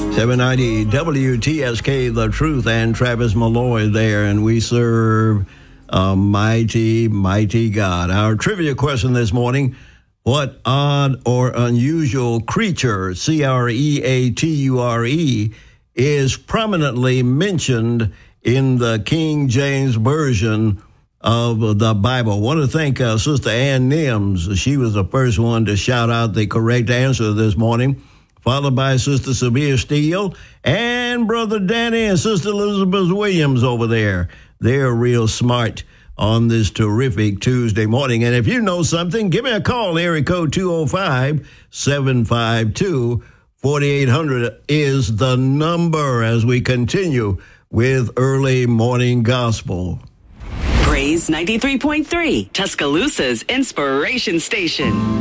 790 WTSK, The Truth, and Travis Malloy there, and we serve a mighty, mighty God. Our trivia question this morning: what odd or unusual creature, creature, is prominently mentioned in the King James Version of the Bible? I want to thank Sister Ann Nims. She was the first one to shout out the correct answer this morning, followed by Sister Severe Steele and Brother Danny and Sister Elizabeth Williams over there. They're real smart on this terrific Tuesday morning. And if you know something, give me a call. Area code 205-752-4800 is the number as we continue with Early Morning Gospel. Praise 93.3, Tuscaloosa's Inspiration Station.